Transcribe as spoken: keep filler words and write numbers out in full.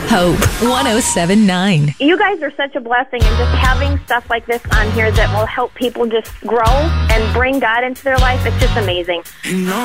Hope one oh seven point nine. You guys are such a blessing, and just having stuff like this on here that will help people just grow and bring God into their life, it's just amazing. You know